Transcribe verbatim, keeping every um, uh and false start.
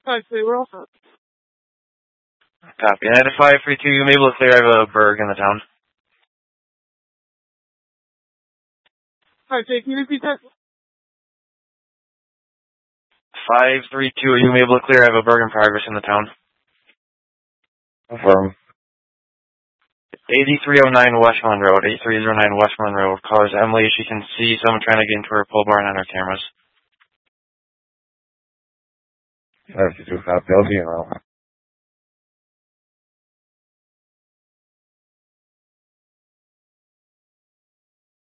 five three, we're all set. Copy. And at five three two, you may be able to clear. I have a Berg in the town. five three, can you repeat that? five three two, are you able to clear? I have a Berg in progress in the town. Confirm. eighty-three oh nine Westmoreland Road, eighty-three oh nine Westmoreland Road. Callers Emily, she can see someone trying to get into her pole barn on her cameras. five two two, copy. I'll see you now.